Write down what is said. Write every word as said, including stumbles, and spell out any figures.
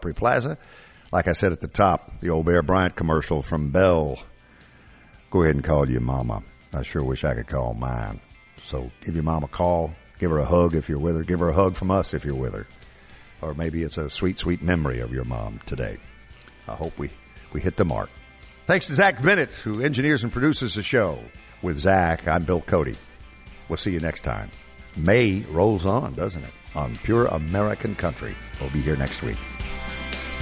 Opry Plaza. Like I said at the top, the old Bear Bryant commercial from Bell. Go ahead and call your mama. I sure wish I could call mine. So give your mom a call. Give her a hug if you're with her. Give her a hug from us if you're with her. Or maybe it's a sweet, sweet memory of your mom today. I hope we, we hit the mark. Thanks to Zach Bennett, who engineers and produces the show. With Zach, I'm Bill Cody. We'll see you next time. May rolls on, doesn't it? On Pure American Country. We'll be here next week.